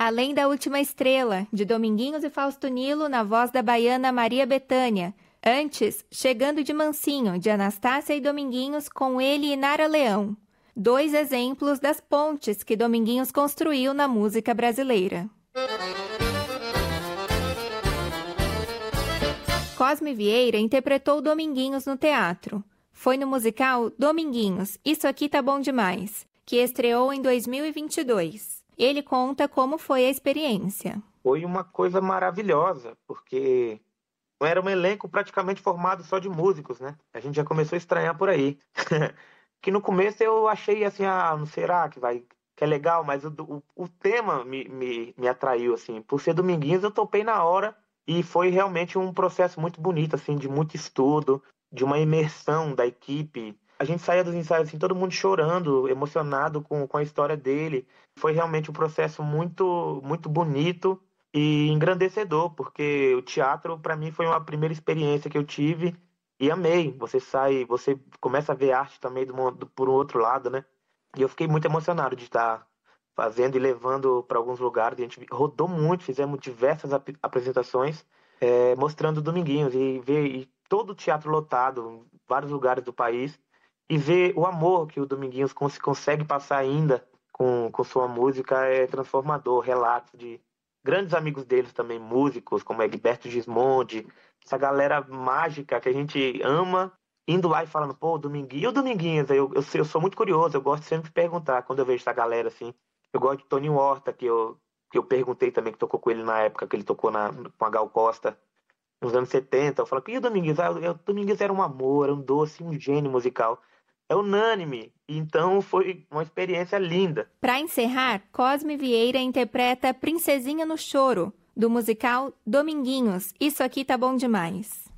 Além da Última Estrela, de Dominguinhos e Fausto Nilo, na voz da baiana Maria Bethânia. Antes, Chegando de Mansinho, de Anastácia e Dominguinhos, com ele e Nara Leão. 2 exemplos das pontes que Dominguinhos construiu na música brasileira. Cosme Vieira interpretou Dominguinhos no teatro. Foi no musical Dominguinhos, Isso Aqui Tá Bom Demais, que estreou em 2022. Ele conta como foi a experiência. Foi uma coisa maravilhosa, porque era um elenco praticamente formado só de músicos, né? A gente já começou a estranhar por aí. Que no começo eu achei assim, não será que é legal, mas o tema me atraiu, assim. Por ser Dominguinhos, eu topei na hora e foi realmente um processo muito bonito, assim, de muito estudo, de uma imersão da equipe. A gente saía dos ensaios, assim, todo mundo chorando, emocionado com a história dele. Foi realmente um processo muito, muito bonito e engrandecedor, porque o teatro, para mim, foi uma primeira experiência que eu tive e amei. Você começa a ver arte também por um outro lado, né? E eu fiquei muito emocionado de estar fazendo e levando para alguns lugares. A gente rodou muito, fizemos diversas apresentações mostrando Dominguinhos e ver e todo o teatro lotado, em vários lugares do país, e ver o amor que o Dominguinhos consegue passar ainda com sua música é transformador. Relatos de grandes amigos deles também, músicos, como Egberto Gismonti, essa galera mágica que a gente ama, indo lá e falando, pô, Dominguinhos, e o Dominguinhos? Eu sou muito curioso, eu gosto sempre de perguntar quando eu vejo essa galera assim. Eu gosto de Tony Horta, que eu perguntei também, que tocou com ele na época que ele tocou com a Gal Costa, nos anos 70. Eu falo, e o Dominguinhos? O Dominguinhos era um amor, era um doce, um gênio musical. É unânime, então foi uma experiência linda. Para encerrar, Cosme Vieira interpreta Princesinha no Choro, do musical Dominguinhos, Isso Aqui Tá Bom Demais.